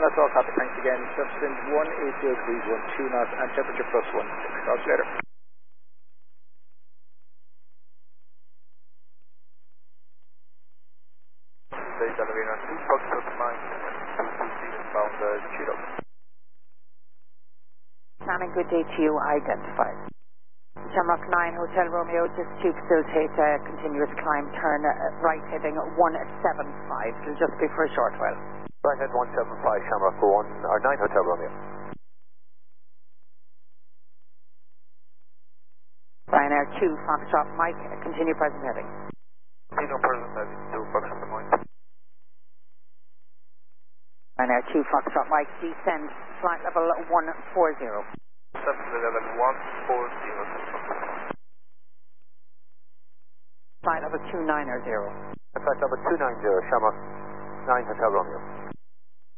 that's all copy. Thanks again. Just in 180 degrees, 12 knots, and temperature plus 16. Talk to you later. Stage Alvina 2, Foxtrot Mike, 220 inbound Chiro. Planning good day to you, identified. Shamrock 9, Hotel Romeo, just to facilitate a continuous climb, turn right heading 175. It'll just be for a short while. Right head 175, Shamrock 1, or 9 Hotel Romeo. Ryanair 2, Foxtrot Mike, continue present heading. Continue present heading, 2 Foxtrot Mike. Ryanair 2, Foxtrot Mike, descend, flight level 140. Descend to level 140. Flight level 290. Flight level 290, Shamrock 9 Hotel Romeo.